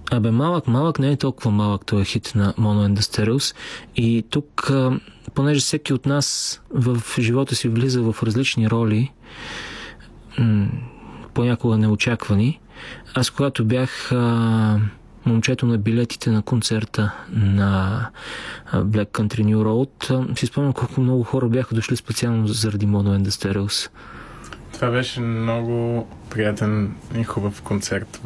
Малък не е толкова малък този хит на Mono and the Stereos. И тук, понеже всеки от нас в живота си влиза в различни роли, понякога неочаквани, аз когато бях момчето на билетите на концерта на Black Country New Road, си спомням колко много хора бяха дошли специално заради Mono and the Stereos. Това беше много приятен и хубав концерт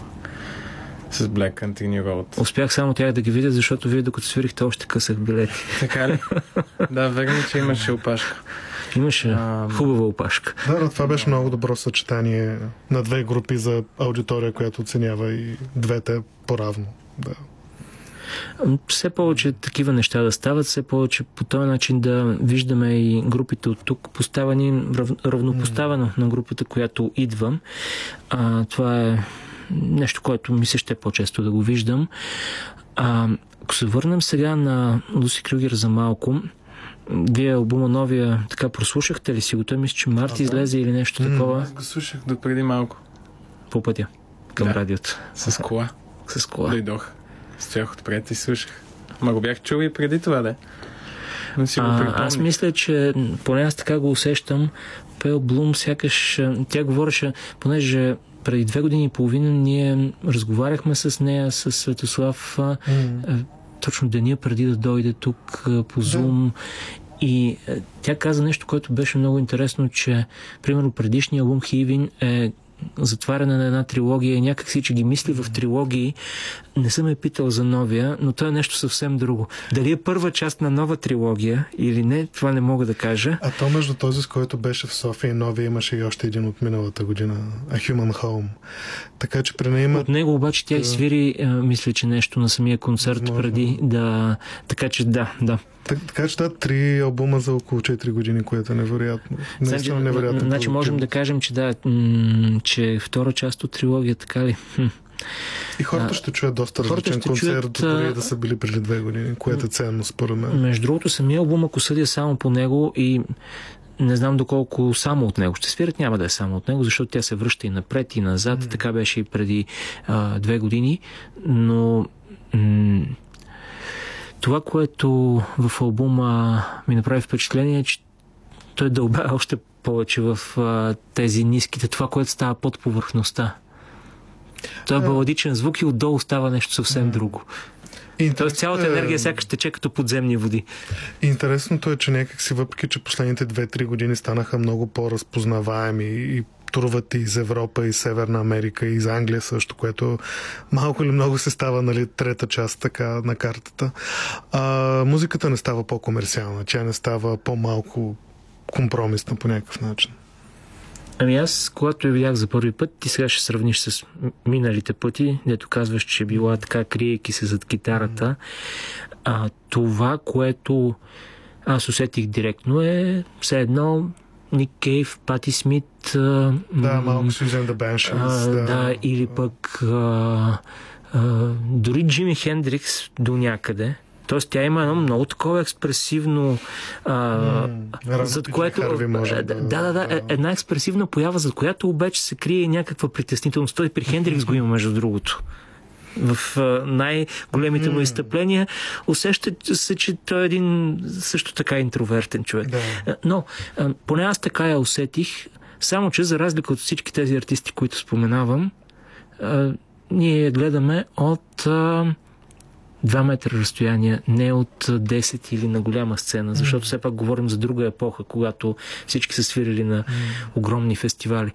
с Black Country New Road. Успях само тях да ги видя, защото вие докато свирихте още късах билети. Така ли? Да, верно, че имаше опашка. Имаше хубава опашка. Да, това беше много добро съчетание на две групи за аудитория, която оценява и двете по-равно. Да. Все повече такива неща да стават, все повече по този начин да виждаме и групите от тук поставени равнопоставено на групата, която идвам. Това е нещо, което ми се ще по-често да го виждам. Ако се върнем сега на Луси Крюгер за малко, вие албума новия така прослушахте ли си го? Той мисля, че март излезе или нещо такова. Аз го слушах до преди малко. По пътя към радиото. С кола. С кола. Дойдох. Стоях отпред и слушах. Ма го бях чул и преди това, да. Но си го припомних. Аз мисля, че поне аз така го усещам. Пейл Блум сякаш тя говореше, понеже преди 2 години и половина ние разговаряхме с нея, с Светослав, точно деня преди да дойде тук по Zoom. И тя каза нещо, което беше много интересно, че примерно предишния албум Хивин е затваряне на една трилогия и някак си, че ги мисли в трилогии. Не съм я питал за новия, но това е нещо съвсем друго. Дали е първа част на нова трилогия или не, това не мога да кажа. А то между този, с който беше в София и новия, имаше и още един от миналата година, A Human Home. Така че при нея има... От него обаче тя изсвири, мисля, че нещо на самия концерт преди да... Така че да. Така че 3 албума за около 4 години, което е невероятно. Невероятно. Значи можем да кажем, че че втора част от трилогия, така ли? И хората ще чуят доста различен концерт, дори да са били преди 2 години, което е ценно според мен. Между другото, самия албум, ако съдя само по него и не знам доколко само от него ще свират, няма да е само от него, защото тя се връща и напред и назад, така беше и преди 2 години, но това, което в албума ми направи впечатление, е, че той дълбая още повече в тези ниските, това, което става под повърхността. Той е баладичен звук и отдолу става нещо съвсем друго. Тоест цялата енергия сякаш тече като подземни води. Интересното е, че някакси, въпреки че последните 2-3 години станаха много по-разпознаваеми и турват и из Европа, и Северна Америка, и из Англия също, което малко или много се става, нали, трета част така на картата. Музиката не става по-комерциална, тя не става по-малко компромисна по някакъв начин. Ами аз, когато я видях за първи път, ти сега ще сравниш с миналите пъти, дето казваш, че била така, криейки се зад китарата. Това, което аз усетих директно е все едно Ник Кейв, Пати Смит. Малко Сюзан да Banshees. Да, или пък дори Джими Хендрикс до някъде. Тоест тя има едно много такова експресивно зад което... една експресивна поява, зад която обаче се крие някаква притеснителност. Той при Хендрикс го има, между другото. В най-големите му изстъпления усеща се, че той е един също така интровертен човек. Да. Но поне аз така я усетих, само че за разлика от всички тези артисти, които споменавам, ние я гледаме от 2 метра разстояние, не от 10 или на голяма сцена, защото все пак говорим за друга епоха, когато всички са свирили на огромни фестивали.